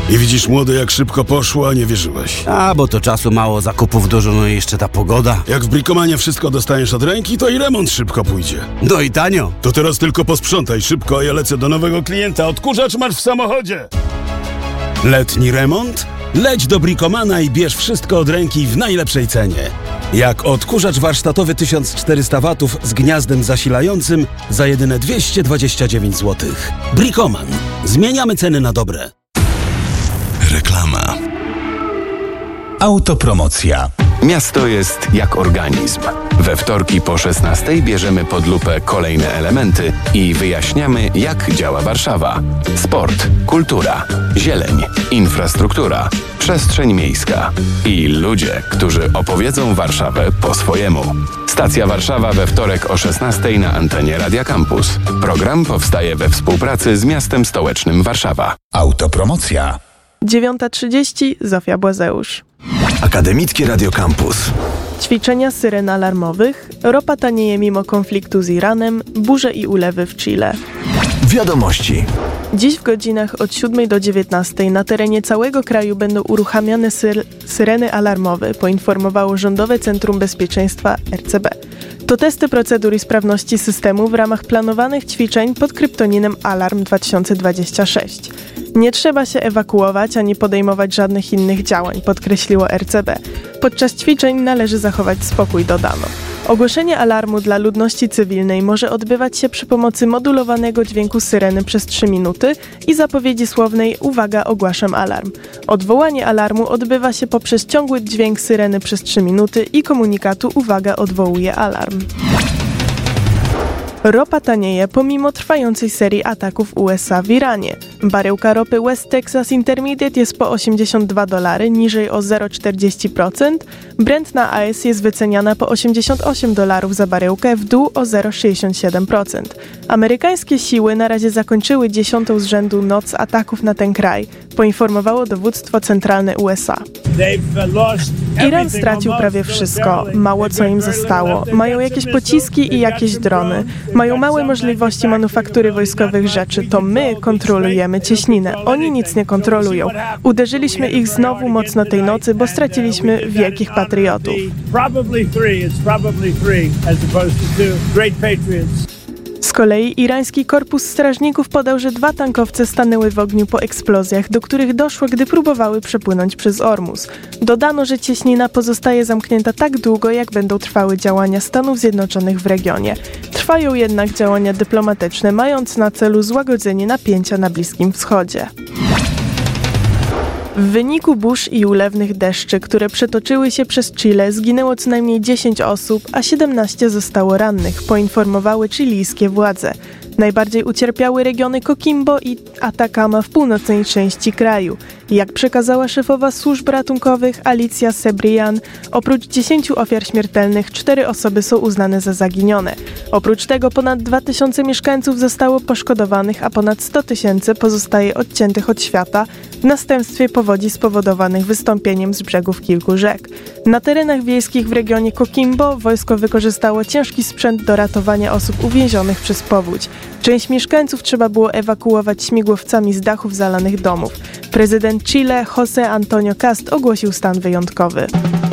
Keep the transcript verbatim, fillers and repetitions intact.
I widzisz, młody, jak szybko poszło, a nie wierzyłeś. A, bo to czasu mało, zakupów dużo, no i jeszcze ta pogoda. Jak w Bricomanie wszystko dostaniesz od ręki, to i remont szybko pójdzie. No i tanio. To teraz tylko posprzątaj szybko, a ja lecę do nowego klienta. Odkurzacz masz w samochodzie. Letni remont? Leć do Bricomana i bierz wszystko od ręki w najlepszej cenie. Jak odkurzacz warsztatowy tysiąc czterysta watów z gniazdem zasilającym za jedyne dwieście dwadzieścia dziewięć złotych. Bricoman. Zmieniamy ceny na dobre. Reklama. Autopromocja. Miasto jest jak organizm. We wtorki po szesnastej bierzemy pod lupę kolejne elementy i wyjaśniamy, jak działa Warszawa. Sport, kultura, zieleń, infrastruktura, przestrzeń miejska i ludzie, którzy opowiedzą Warszawę po swojemu. Stacja Warszawa we wtorek o szesnastej na antenie Radia Campus. Program powstaje we współpracy z miastem stołecznym Warszawa. Autopromocja. dziewiąta trzydzieści, Zofia Błazeusz. Akademickie Radio Campus. Ćwiczenia syren alarmowych, ropa tanieje mimo konfliktu z Iranem, burze i ulewy w Chile. Wiadomości. Dziś w godzinach od siódmej do dziewiętnastej na terenie całego kraju będą uruchamiane syr- syreny alarmowe, poinformowało Rządowe Centrum Bezpieczeństwa R C B. To testy procedur i sprawności systemu w ramach planowanych ćwiczeń pod kryptonimem Alarm dwa tysiące dwadzieścia sześć. Nie trzeba się ewakuować ani podejmować żadnych innych działań, podkreśliło R C B. Podczas ćwiczeń należy zachować spokój, dodano. Ogłoszenie alarmu dla ludności cywilnej może odbywać się przy pomocy modulowanego dźwięku syreny przez trzy minuty i zapowiedzi słownej „Uwaga, ogłaszam alarm”. Odwołanie alarmu odbywa się poprzez ciągły dźwięk syreny przez trzy minuty i komunikatu „Uwaga, odwołuję alarm”. Ropa tanieje pomimo trwającej serii ataków U S A w Iranie. Baryłka ropy West Texas Intermediate jest po osiemdziesiąt dwa dolary, niżej o zero przecinek czterdzieści procent. Brent na A S jest wyceniana po osiemdziesiąt osiem dolarów za baryłkę, w dół o zero przecinek sześćdziesiąt siedem procent. Amerykańskie siły na razie zakończyły dziesiątą z rzędu noc ataków na ten kraj, poinformowało dowództwo centralne U S A. Iran stracił prawie wszystko, mało co im zostało. Mają jakieś pociski i jakieś drony. Mają małe możliwości manufaktury wojskowych rzeczy. To my kontrolujemy cieśninę. Oni nic nie kontrolują. Uderzyliśmy ich znowu mocno tej nocy, bo straciliśmy wielkich patriotów. Z kolei irański korpus strażników podał, że dwa tankowce stanęły w ogniu po eksplozjach, do których doszło, gdy próbowały przepłynąć przez Ormus. Dodano, że cieśnina pozostaje zamknięta tak długo, jak będą trwały działania Stanów Zjednoczonych w regionie. Trwają jednak działania dyplomatyczne, mając na celu złagodzenie napięcia na Bliskim Wschodzie. W wyniku burz i ulewnych deszczy, które przetoczyły się przez Chile, zginęło co najmniej dziesięć osób, a siedemnaście zostało rannych, poinformowały chilijskie władze. Najbardziej ucierpiały regiony Coquimbo i Atacama w północnej części kraju. Jak przekazała szefowa służb ratunkowych Alicia Cebrian, oprócz dziesięciu ofiar śmiertelnych, cztery osoby są uznane za zaginione. Oprócz tego ponad dwa tysiące mieszkańców zostało poszkodowanych, a ponad sto tysięcy pozostaje odciętych od świata w następstwie powodzi spowodowanych wystąpieniem z brzegów kilku rzek. Na terenach wiejskich w regionie Coquimbo wojsko wykorzystało ciężki sprzęt do ratowania osób uwięzionych przez powódź. Część mieszkańców trzeba było ewakuować śmigłowcami z dachów zalanych domów. Prezydent Chile José Antonio Cast ogłosił stan wyjątkowy.